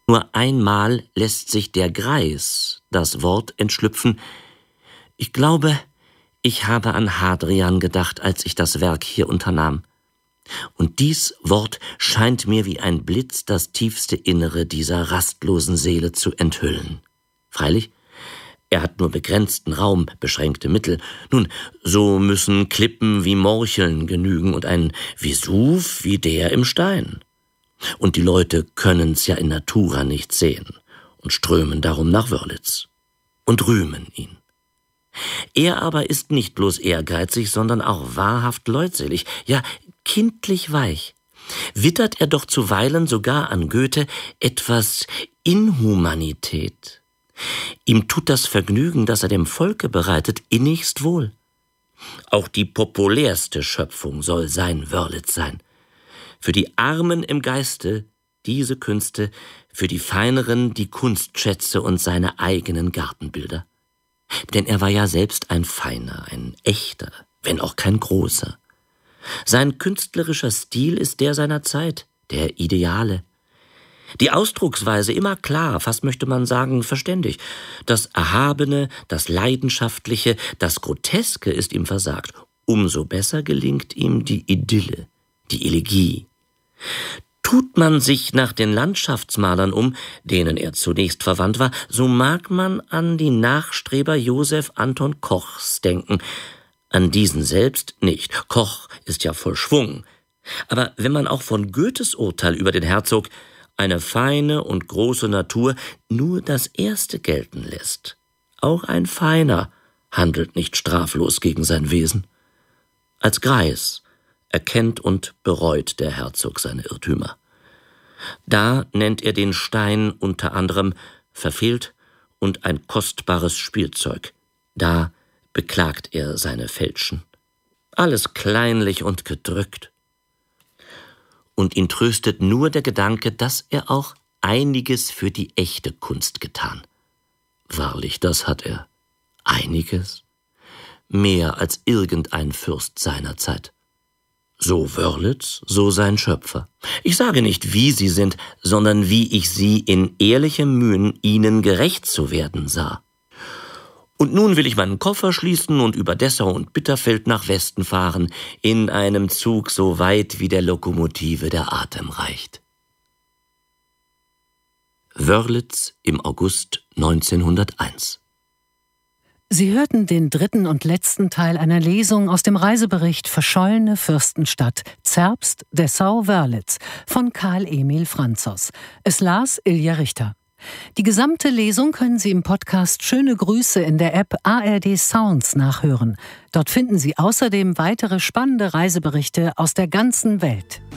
Nur einmal lässt sich der Greis das Wort entschlüpfen: »Ich glaube, ich habe an Hadrian gedacht, als ich das Werk hier unternahm. Und dies Wort scheint mir wie ein Blitz das tiefste Innere dieser rastlosen Seele zu enthüllen. Freilich, er hat nur begrenzten Raum, beschränkte Mittel. Nun, so müssen Klippen wie Morcheln genügen und ein Vesuv wie der im Stein. Und die Leute können's ja in Natura nicht sehen und strömen darum nach Wörlitz und rühmen ihn. Er aber ist nicht bloß ehrgeizig, sondern auch wahrhaft leutselig, ja kindlich weich. Wittert er doch zuweilen sogar an Goethe etwas Inhumanität. Ihm tut das Vergnügen, das er dem Volke bereitet, innigst wohl. Auch die populärste Schöpfung soll sein Wörlitz sein. Für die Armen im Geiste diese Künste, für die Feineren die Kunstschätze und seine eigenen Gartenbilder. Denn er war ja selbst ein Feiner, ein echter, wenn auch kein großer. Sein künstlerischer Stil ist der seiner Zeit, der Ideale. Die Ausdrucksweise immer klar, fast möchte man sagen verständig. Das Erhabene, das Leidenschaftliche, das Groteske ist ihm versagt. Umso besser gelingt ihm die Idylle, die Elegie. Tut man sich nach den Landschaftsmalern um, denen er zunächst verwandt war, so mag man an die Nachstreber Joseph Anton Kochs denken. An diesen selbst nicht. Koch ist ja voll Schwung. Aber wenn man auch von Goethes Urteil über den Herzog, eine feine und große Natur, nur das Erste gelten lässt, auch ein Feiner handelt nicht straflos gegen sein Wesen. Als Greis erkennt und bereut der Herzog seine Irrtümer. Da nennt er den Stein unter anderem verfehlt und ein kostbares Spielzeug. Da beklagt er seine Fälschen. Alles kleinlich und gedrückt. Und ihn tröstet nur der Gedanke, dass er auch einiges für die echte Kunst getan. Wahrlich, das hat er. Einiges. Mehr als irgendein Fürst seiner Zeit. So Wörlitz, so sein Schöpfer. Ich sage nicht, wie sie sind, sondern wie ich sie in ehrlichem Mühen, ihnen gerecht zu werden sah. Und nun will ich meinen Koffer schließen und über Dessau und Bitterfeld nach Westen fahren, in einem Zug so weit wie der Lokomotive der Atem reicht. Wörlitz im August 1901. Sie hörten den dritten und letzten Teil einer Lesung aus dem Reisebericht Verschollene Fürstenstadt, Zerbst, Dessau, Wörlitz von Karl Emil Franzos. Es las Ilja Richter. Die gesamte Lesung können Sie im Podcast Schöne Grüße in der App ARD Sounds nachhören. Dort finden Sie außerdem weitere spannende Reiseberichte aus der ganzen Welt.